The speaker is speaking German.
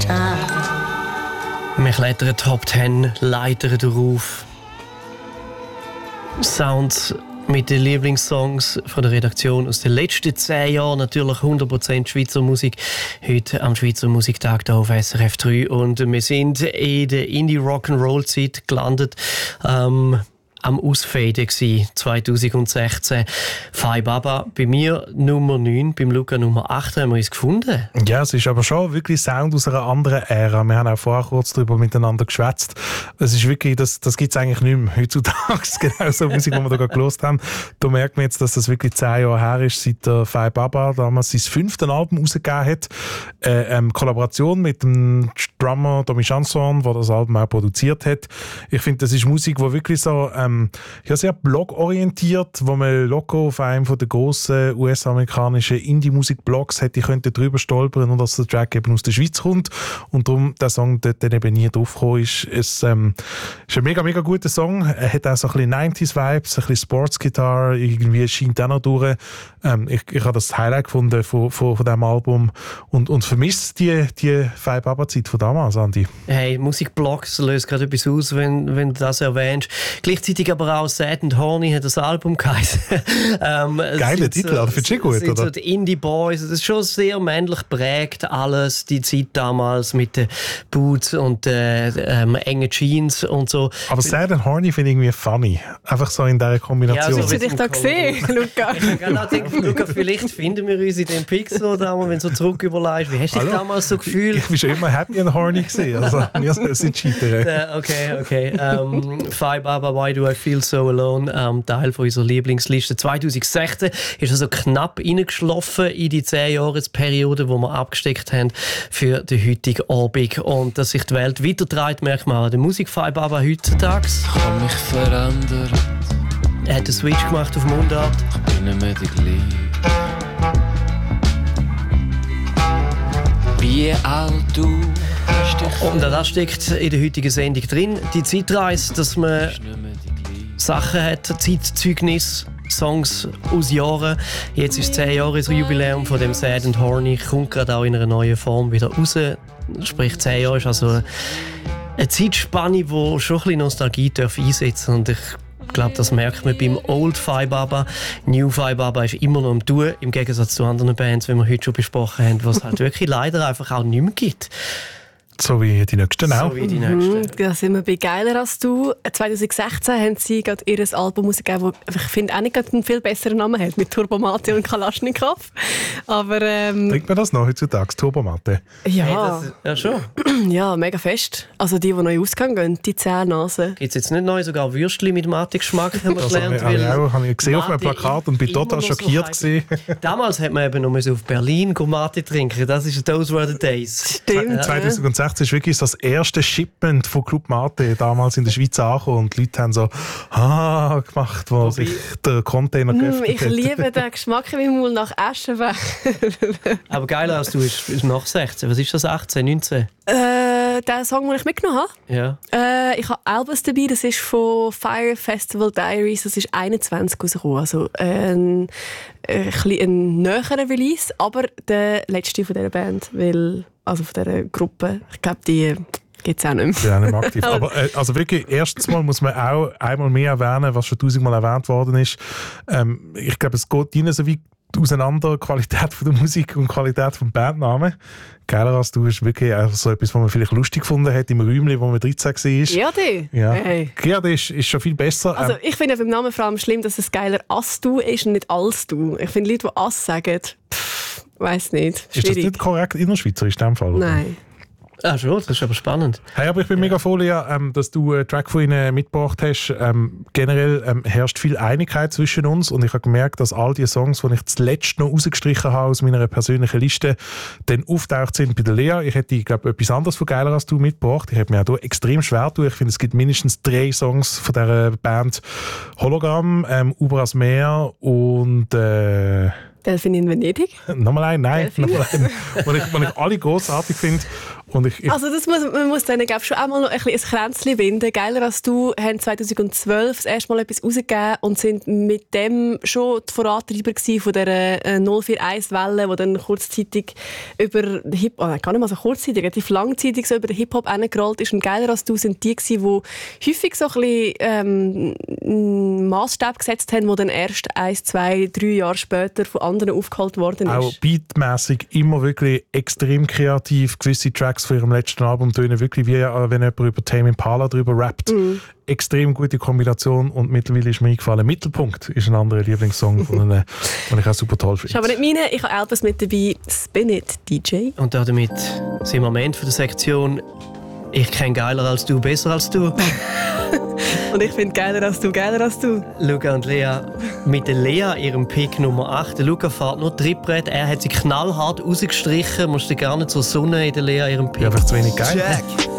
Wir klettern Top 10 Leiter darauf. Sounds mit den Lieblingssongs von der Redaktion aus den letzten 10 Jahren. Natürlich 100% Schweizer Musik. Heute am Schweizer Musiktag hier auf SRF 3. Und wir sind in der Indie-Rock'n'Roll-Zeit gelandet. Am Ausfaden gsi 2016. Fai Baba, bei mir Nummer 9, beim Luca Nummer 8 haben wir uns gefunden. Ja, es ist aber schon wirklich Sound aus einer anderen Ära. Wir haben auch vorher kurz darüber miteinander geschwätzt. Es ist wirklich, das gibt es eigentlich nicht mehr heutzutage. Genau so Musik, die wir da gerade gehört haben. Da merkt man jetzt, dass das wirklich 10 Jahre her ist, seit der Fai Baba damals sein 5. Album rausgegeben hat. Kollaboration mit dem Drummer Tommy Chanson, der das Album auch produziert hat. Ich finde, das ist Musik, die wirklich so sehr blogorientiert, wo man locker auf einem der grossen US-amerikanischen Indie-Musik-Blogs hätte könnte drüber stolpern und dass der Track eben aus der Schweiz kommt und darum der Song dort dann eben nie draufgekommen ist. Es ist ein mega, mega guter Song. Er hat auch so ein bisschen 90s-Vibes, ein bisschen Sports-Gitarre, irgendwie scheint auch noch durch. Ich habe das Highlight gefunden von diesem Album und vermisse die Fai Baba-Zeit von damals, Andi. Hey, Musikblogs löst gerade etwas aus, wenn du das erwähnst. Gleichzeitig aber auch Sad and Horny hat das Album geheißen. Geiler Titel, das findest du gut, oder? So die Indie Boys, das ist schon sehr männlich geprägt, alles, die Zeit damals mit den Boots und engen Jeans und so. Aber Sad and Horny finde ich irgendwie funny. Einfach so in dieser Kombination. Ja, hast du dich da gesehen, Luca? Ich habe gerade gedacht, Luca, vielleicht finden wir uns in dem Pixel, wenn du so zurück überlegst. Wie hast du dich damals so gefühlt? Ich war schon immer happy and horny gesehen. Also, wir sind Cheater. Okay. Fai Baba, Why Do I Feel So Alone? Teil von unserer Lieblingsliste. 2016 ist also knapp reingeschlafen in die 10-Jahresperiode, die wir abgesteckt haben für den heutigen Abend. Und dass sich die Welt weiterdreht, merkt man an der Musik Fai Baba heutzutage. Ich habe mich verändert. Er hat einen Switch gemacht auf Mundart. Ich bin nicht mehr die Gleiche. Wie alt du hast dich. Und das steckt in der heutigen Sendung drin. Die Zeitreise, dass man Sachen hat, Zeitzeugnis, Songs aus Jahren. Jetzt ist 10 Jahre Jubiläum von dem Sad and Horny. Kommt gerade auch in einer neuen Form wieder raus. Sprich, 10 Jahre ist also eine Zeitspanne, die schon ein bisschen Nostalgie einsetzen darf. Und ich glaube, das merkt man beim Old Fai Baba. New Fai Baba ist immer noch am Tun, im Gegensatz zu anderen Bands, wie wir heute schon besprochen haben, was es halt wirklich leider einfach auch nicht mehr gibt. So wie die nächsten auch. So wie die nächsten. Da sind wir bei «Geiler als du». 2016 haben sie gerade ihr Album rausgegeben, das ich finde auch nicht einen viel besseren Namen hat, mit Turbomate und Kalaschnikow. Aber trinkt man das noch heutzutage, Turbomate? Ja. Hey, ja, schon. Ja, mega fest. Also die neu ausgehen gehen, die 10 Nasen. Gibt es jetzt nicht neu sogar Würstchen mit Mate-Geschmack, haben wir gelernt? Habe ich gesehen auf einem Plakat und bin total schockiert gewesen. Damals hat man eben noch auf Berlin Mate trinken. Das ist «Those were the days». Stimmt. 2016 ist wirklich das erste Shipment von Club Mate damals in der Schweiz angekommen und die Leute haben so gemacht, wo sich der Container geöffnet hat. Ich liebe den Geschmack im Mund nach Aschenbecher. Aber «Geiler als du» ist nach 16. Was ist das, 18, 19? Der Song, den ich mitgenommen habe? Ja. Ich habe Albus dabei, das ist von Fire Festival Diaries, das ist 21 rausgekommen. Also ein näherer Release, aber der letzte von dieser Band, also von dieser Gruppe, ich glaube, die gibt es auch nicht mehr. Ja, nicht mehr aktiv. Aber also wirklich, erstens mal muss man auch einmal mehr erwähnen, was schon 1000-mal erwähnt worden ist. Ich glaube, es geht ihnen so wie auseinander, Qualität von der Musik und Qualität vom Bandnamen. «Geiler als du» ist wirklich so etwas, was man vielleicht lustig gefunden hat im Räumchen, wo man 13 war. GRD? Ja. Hey. GRD ist schon viel besser. Also ich finde beim Namen vor allem schlimm, dass es «Geiler als du» ist und nicht «als du». Ich finde Leute, die «as» sagen, weiss nicht. Schwierig. Ist das nicht korrekt innerschweizerisch in dem Fall? Oder? Nein. Ah, schon, das ist aber spannend. Hey, aber ich bin mega froh, Lea, dass du einen Track von ihnen mitgebracht hast. Generell herrscht viel Einigkeit zwischen uns und ich habe gemerkt, dass all die Songs, die ich zuletzt noch rausgestrichen habe aus meiner persönlichen Liste, dann auftaucht sind bei der Lea. Ich hätte, glaube etwas anderes von «Geiler als du» mitgebracht. Ich habe mir auch hier extrem schwer getan. Ich finde, es gibt mindestens 3 Songs von dieser Band. «Hologramm», «Über das Meer» und Delfin in Venedig? Nochmal ein, nein. Nochmal ein. Was ich alle grossartig finde. Und man muss dann glaube schon einmal noch ein Kränzchen winden. Geiler als du haben 2012 das erste Mal etwas rausgegeben und sind mit dem schon die Vorantreiber von dieser 041-Welle, die dann kurzzeitig über gar nicht mal so kurzzeitig, relativ langzeitig so über den Hip-Hop hingerollt ist. Und Geiler als du sind die häufig so ein bisschen Massstab gesetzt haben, die dann erst 1, 2, 3 Jahre später von anderen aufgeholt worden ist. Auch beatmässig immer wirklich extrem kreativ. Gewisse Tracks von ihrem letzten Album tönen wirklich wie wenn jemand über Tame Impala drüber rappt. Extrem gute Kombination und mittlerweile ist mir eingefallen, Mittelpunkt ist ein anderer Lieblingssong von ihnen, den ich auch super toll finde. Ist aber nicht meine, ich habe Elvis mit dabei, Spin It, DJ. Und damit sind wir am Ende der Sektion «Ich kenne geiler als du, besser als du». Und ich finde geiler als du, geiler als du. Luca und Lea. Mit der Lea, ihrem Pick Nummer 8. Der Luca fährt nur Trittbrett. Er hat sie knallhart rausgestrichen. Musst du gar nicht so Sonne in der Lea, ihrem Pick. Ja, einfach zu wenig geil. Jack.